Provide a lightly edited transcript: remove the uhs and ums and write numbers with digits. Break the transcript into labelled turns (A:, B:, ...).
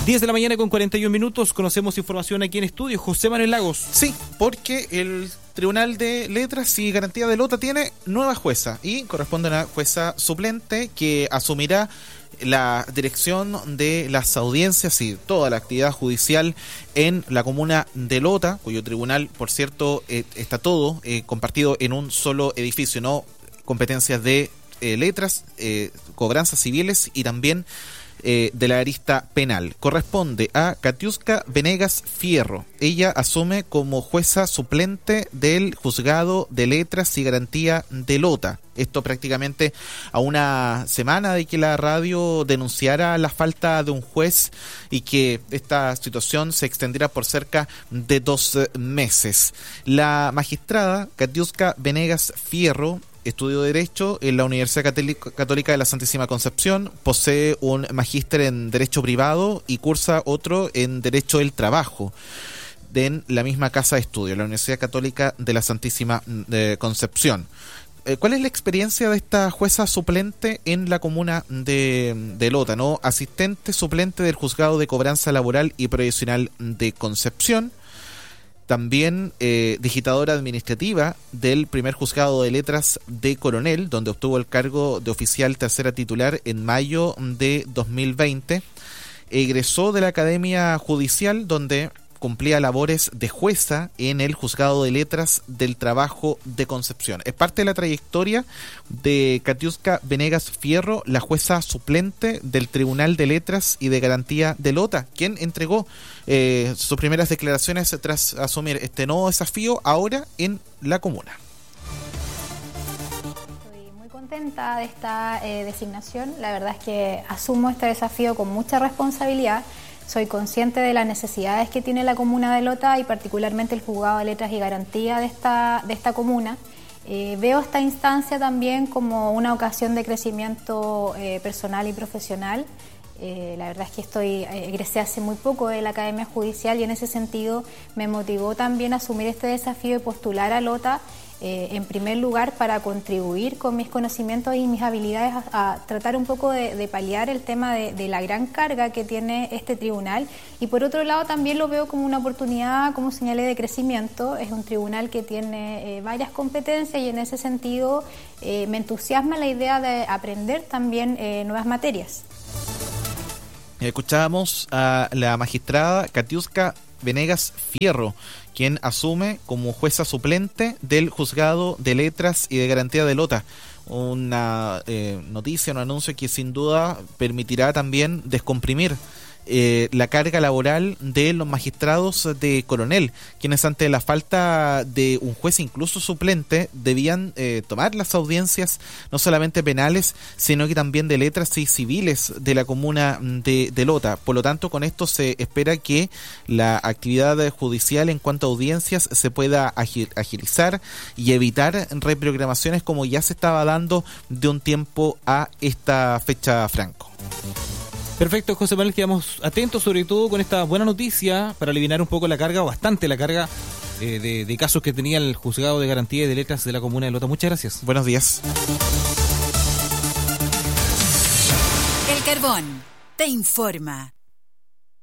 A: 10 de la mañana con 41 minutos. Conocemos información aquí en estudio. José Manuel Lagos.
B: Sí, porque el Tribunal de Letras y Garantía de Lota tiene nueva jueza y corresponde a una jueza suplente que asumirá la dirección de las audiencias y toda la actividad judicial en la comuna de Lota, cuyo tribunal, por cierto, está todo compartido en un solo edificio, ¿no? Competencias de letras, cobranzas civiles y también de la arista penal. Corresponde a Katiuska Venegas Fierro. Ella asume como jueza suplente del Juzgado de Letras y Garantía de Lota. Esto prácticamente a una semana de que la radio denunciara la falta de un juez y que esta situación se extendiera por cerca de 2 meses. La magistrada Katiuska Venegas Fierro estudió Derecho en la Universidad Católica de la Santísima Concepción, posee un magíster en Derecho Privado y cursa otro en Derecho del Trabajo en la misma casa de estudio, la Universidad Católica de la Santísima Concepción. ¿Cuál es la experiencia de esta jueza suplente en la comuna de Lota, ¿no? Asistente suplente del Juzgado de Cobranza Laboral y Previsional de Concepción. También digitadora administrativa del primer juzgado de letras de Coronel, donde obtuvo el cargo de oficial tercera titular en mayo de 2020. Egresó de la Academia Judicial, donde cumplía labores de jueza en el Juzgado de Letras del Trabajo de Concepción. Es parte de la trayectoria de Katiuska Venegas Fierro, la jueza suplente del Tribunal de Letras y de Garantía de Lota, quien entregó sus primeras declaraciones tras asumir este nuevo desafío ahora en la comuna.
C: Estoy muy contenta de esta designación. La verdad es que asumo este desafío con mucha responsabilidad. Soy consciente de las necesidades que tiene la comuna de Lota y particularmente el Juzgado de Letras y Garantía de esta comuna. Veo esta instancia también como una ocasión de crecimiento personal y profesional. La verdad es que egresé hace muy poco de la Academia Judicial y en ese sentido me motivó también a asumir este desafío de postular a Lota en primer lugar para contribuir con mis conocimientos y mis habilidades a tratar un poco de paliar el tema de la gran carga que tiene este tribunal, y por otro lado también lo veo como una oportunidad, como señalé, de crecimiento. Es un tribunal que tiene varias competencias y en ese sentido me entusiasma la idea de aprender también nuevas materias.
B: Escuchábamos a la magistrada Katiuska Venegas Fierro, quien asume como jueza suplente del Juzgado de Letras y de Garantía de Lota. Una noticia, un anuncio que sin duda permitirá también descomprimir la carga laboral de los magistrados de Coronel, quienes ante la falta de un juez incluso suplente debían tomar las audiencias no solamente penales, sino que también de letras y civiles de la comuna de Lota. Por lo tanto, con esto se espera que la actividad judicial en cuanto a audiencias se pueda agilizar y evitar reprogramaciones como ya se estaba dando de un tiempo a esta fecha, Franco.
A: Perfecto, José Manuel, quedamos atentos sobre todo con esta buena noticia para eliminar un poco la carga, o bastante la carga de casos que tenía el Juzgado de Garantía y de Letras de la comuna de Lota. Muchas gracias.
B: Buenos días.
D: El Carbón te informa.